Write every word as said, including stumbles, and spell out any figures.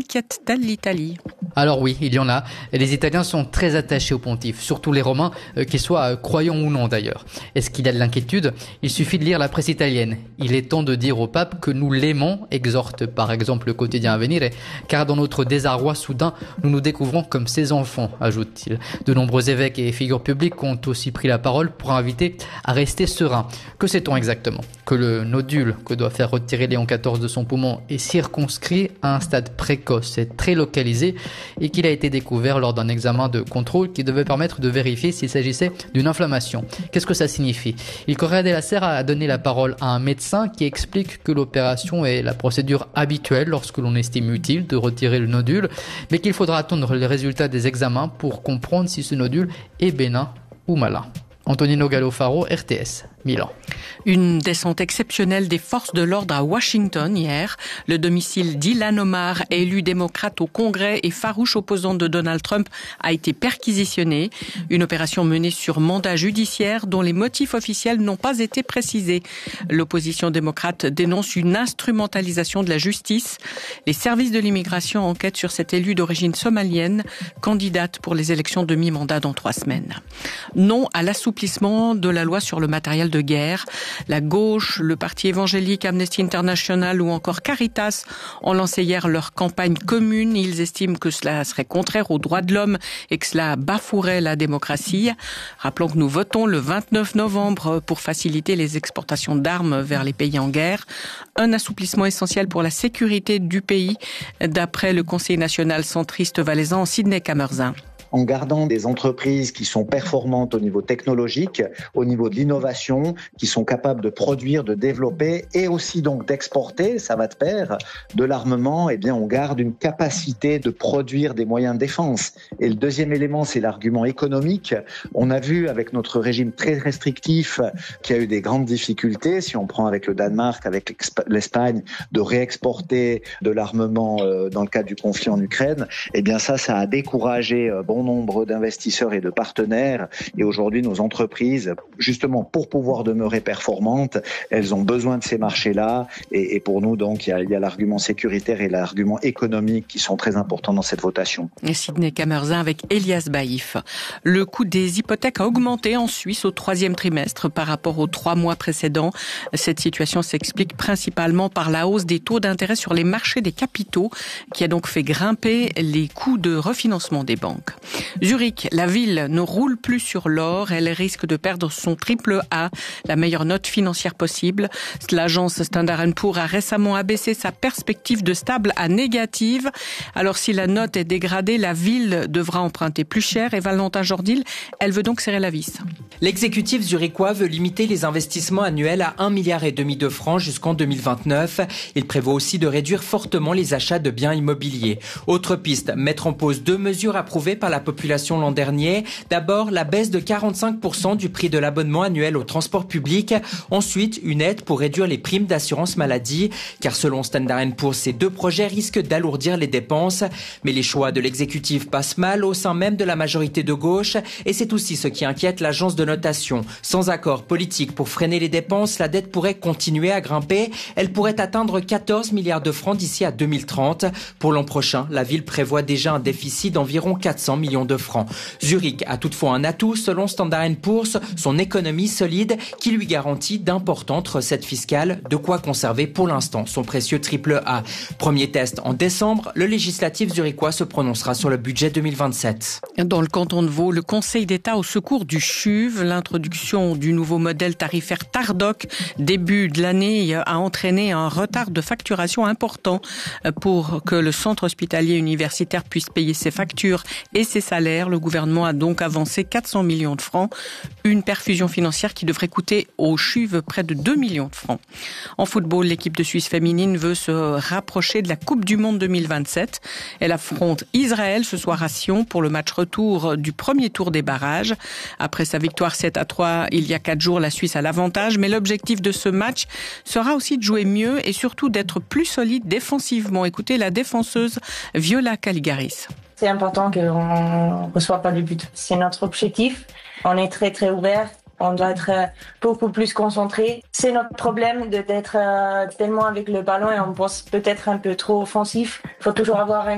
inquiète-t-elle l'Italie ? Alors oui, il y en a. Et les Italiens sont très attachés au pontife, surtout les Romains, euh, qu'ils soient euh, croyants ou non d'ailleurs. Est-ce qu'il y a de l'inquiétude ? Il suffit de lire la presse italienne. Il est temps de dire au pape que nous l'aimons, exhorte par exemple le quotidien Avvenire, car dans notre désarroi soudain, nous nous découvrons comme ses enfants, ajoute-t-il. De nombreux évêques et figures publiques ont aussi pris la parole pour inviter à rester serein. Que sait-on exactement ? Que le nodule que doit faire retirer Léon quatorze de son poumon est circonscrit à un stade précoce et très localisé, et qu'il a été découvert lors d'un examen de contrôle qui devait permettre de vérifier s'il s'agissait d'une inflammation. Qu'est-ce que ça signifie ? Il Corriere della Sera a donné la parole à un médecin qui explique que l'opération est la procédure habituelle lorsque l'on estime utile de retirer le nodule, mais qu'il faudra attendre les résultats des examens pour comprendre si ce nodule est bénin ou malin. Antonino Gallofaro, R T S, Milan. Une descente exceptionnelle des forces de l'ordre à Washington hier. Le domicile d'Ilhan Omar, élu démocrate au Congrès et farouche opposant de Donald Trump, a été perquisitionné. Une opération menée sur mandat judiciaire dont les motifs officiels n'ont pas été précisés. L'opposition démocrate dénonce une instrumentalisation de la justice. Les services de l'immigration enquêtent sur cet élu d'origine somalienne, candidate pour les élections de mi-mandat dans trois semaines. Non à l'assouplissement de la loi sur le matériel de guerre. La gauche, le parti évangélique Amnesty International ou encore Caritas ont lancé hier leur campagne commune. Ils estiment que cela serait contraire aux droits de l'homme et que cela bafouerait la démocratie. Rappelons que nous votons le vingt-neuf novembre pour faciliter les exportations d'armes vers les pays en guerre. Un assouplissement essentiel pour la sécurité du pays, d'après le conseiller national centriste valaisan Sidney Kamerzin. En gardant des entreprises qui sont performantes au niveau technologique, au niveau de l'innovation, qui sont capables de produire, de développer et aussi donc d'exporter, ça va de pair, de l'armement, eh bien on garde une capacité de produire des moyens de défense. Et le deuxième élément, c'est l'argument économique. On a vu avec notre régime très restrictif qu'il y a eu des grandes difficultés, si on prend avec le Danemark, avec l'Espagne, de réexporter de l'armement dans le cadre du conflit en Ukraine. Eh bien ça, ça a découragé bon nombre d'investisseurs et de partenaires. Et aujourd'hui, nos entreprises, justement pour pouvoir demeurer performantes, elles ont besoin de ces marchés-là. Et, et pour nous, donc, il y a, il y a l'argument sécuritaire et l'argument économique qui sont très importants dans cette votation. Et Sidney Kamerzin avec Elias Baïf. Le coût des hypothèques a augmenté en Suisse au troisième trimestre par rapport aux trois mois précédents. Cette situation s'explique principalement par la hausse des taux d'intérêt sur les marchés des capitaux, qui a donc fait grimper les coûts de refinancement des banques. Zurich, la ville ne roule plus sur l'or. Elle risque de perdre son triple A, la meilleure note financière possible. L'agence Standard and Poor's a récemment abaissé sa perspective de stable à négative. Alors si la note est dégradée, la ville devra emprunter plus cher. Et Valentin Jordil, elle veut donc serrer la vis. L'exécutif zurichois veut limiter les investissements annuels à un milliard et demi de francs jusqu'en deux mille vingt-neuf. Il prévoit aussi de réduire fortement les achats de biens immobiliers. Autre piste, mettre en pause deux mesures approuvées par la population l'an dernier. D'abord, la baisse de quarante-cinq pour cent du prix de l'abonnement annuel au transport public. Ensuite, une aide pour réduire les primes d'assurance maladie. Car selon Standard and Poor's, ces deux projets risquent d'alourdir les dépenses. Mais les choix de l'exécutif passent mal au sein même de la majorité de gauche. Et c'est aussi ce qui inquiète l'agence de notation. Sans accord politique pour freiner les dépenses, la dette pourrait continuer à grimper. Elle pourrait atteindre quatorze milliards de francs d'ici à deux mille trente. Pour l'an prochain, la ville prévoit déjà un déficit d'environ quatre cents millions de francs. Zurich a toutefois un atout selon Standard and Poor's, son économie solide qui lui garantit d'importantes recettes fiscales, de quoi conserver pour l'instant son précieux triple A. Premier test en décembre, le législatif zurichois se prononcera sur le budget deux mille vingt-sept. Dans le canton de Vaud, le Conseil d'État au secours du C U V, l'introduction du nouveau modèle tarifaire Tardoc début de l'année a entraîné un retard de facturation important pour que le centre hospitalier universitaire puisse payer ses factures et ses salaires. Le gouvernement a donc avancé quatre cents millions de francs, une perfusion financière qui devrait coûter au C U V près de deux millions de francs. En football, l'équipe de Suisse féminine veut se rapprocher de la Coupe du Monde deux mille vingt-sept. Elle affronte Israël ce soir à Sion pour le match retour du premier tour des barrages. Après sa victoire sept à trois il y a quatre jours, la Suisse a l'avantage, mais l'objectif de ce match sera aussi de jouer mieux et surtout d'être plus solide défensivement. Écoutez la défenseuse Viola Caligaris. C'est important qu'on ne reçoive pas de but. C'est notre objectif. On est très très ouvert. On doit être beaucoup plus concentré. C'est notre problème de d'être tellement avec le ballon et on pense peut-être un peu trop offensif. Il faut toujours avoir un